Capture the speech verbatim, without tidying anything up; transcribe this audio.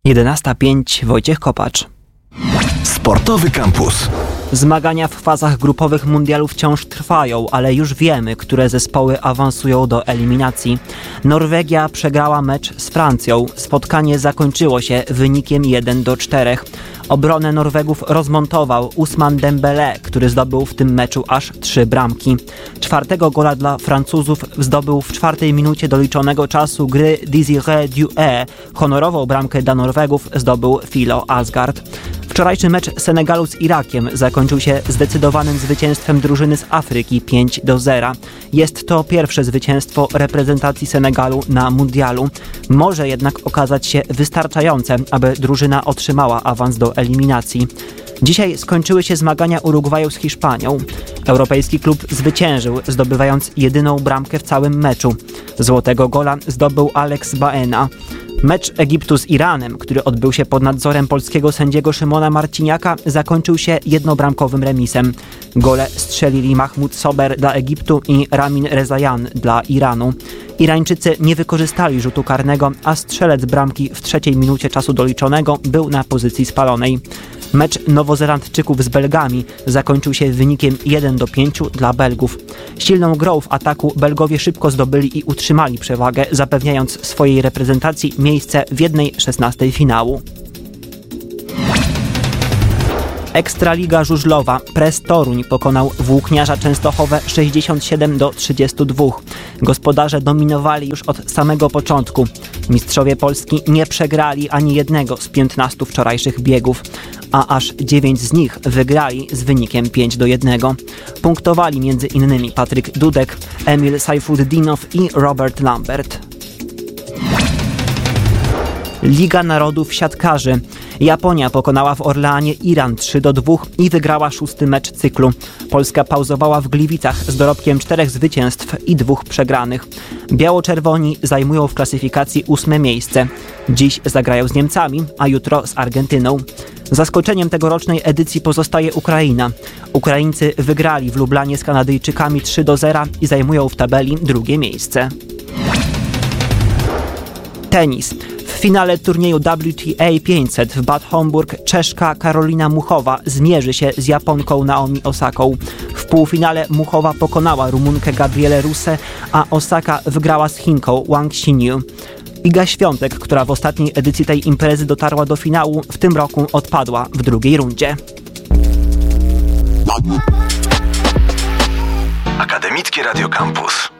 jedenasta pięć Wojciech Kopacz. Sportowy Campus. Zmagania w fazach grupowych mundialu wciąż trwają, ale już wiemy, które zespoły awansują do eliminacji. Norwegia przegrała mecz z Francją. Spotkanie zakończyło się wynikiem jeden do czterech. Obronę Norwegów rozmontował Ousmane Dembélé, który zdobył w tym meczu aż trzy bramki. Czwartego gola dla Francuzów zdobył w czwartej minucie doliczonego czasu gry Désiré Doué. Honorową bramkę dla Norwegów zdobył Philo Asgard. Wczorajszy mecz Senegalu z Irakiem zakończył się zdecydowanym zwycięstwem drużyny z Afryki pięć do zera. Jest to pierwsze zwycięstwo reprezentacji Senegalu na mundialu. Może jednak okazać się wystarczające, aby drużyna otrzymała awans do eliminacji. Dzisiaj skończyły się zmagania Urugwaju z Hiszpanią. Europejski klub zwyciężył, zdobywając jedyną bramkę w całym meczu. Złotego gola zdobył Alex Baena. Mecz Egiptu z Iranem, który odbył się pod nadzorem polskiego sędziego Szymona Marciniaka, zakończył się jednobramkowym remisem. Gole strzelili Mahmoud Sober dla Egiptu i Ramin Rezayan dla Iranu. Irańczycy nie wykorzystali rzutu karnego, a strzelec bramki w trzeciej minucie czasu doliczonego był na pozycji spalonej. Mecz Nowozelandczyków z Belgami zakończył się wynikiem jeden do pięciu dla Belgów. Silną grą w ataku Belgowie szybko zdobyli i utrzymali przewagę, zapewniając swojej reprezentacji miejsce w jednej szesnastej finału. Ekstraliga żużlowa. Press Toruń pokonał Włókniarza Częstochowę sześćdziesiąt siedem do trzydziestu dwóch. Gospodarze dominowali już od samego początku. Mistrzowie Polski nie przegrali ani jednego z piętnastu wczorajszych biegów, a aż dziewięć z nich wygrali z wynikiem pięć do jednego. Punktowali między innymi Patryk Dudek, Emil Sajfuddinow i Robert Lambert. Liga Narodów Siatkarzy. Japonia pokonała w Orleanie Iran trzy do dwóch i wygrała szósty mecz cyklu. Polska pauzowała w Gliwicach z dorobkiem czterech zwycięstw i dwóch przegranych. Biało-czerwoni zajmują w klasyfikacji ósme miejsce. Dziś zagrają z Niemcami, a jutro z Argentyną. Zaskoczeniem tegorocznej edycji pozostaje Ukraina. Ukraińcy wygrali w Lublanie z Kanadyjczykami trzy do zera i zajmują w tabeli drugie miejsce. Tenis. W finale turnieju W T A pięćset w Bad Homburg Czeszka Karolina Muchowa zmierzy się z Japonką Naomi Osaką. W półfinale Muchowa pokonała Rumunkę Gabrielę Rusę, a Osaka wygrała z Chinką Wang Xinyu. Iga Świątek, która w ostatniej edycji tej imprezy dotarła do finału, w tym roku odpadła w drugiej rundzie. Akademickie Radio Campus.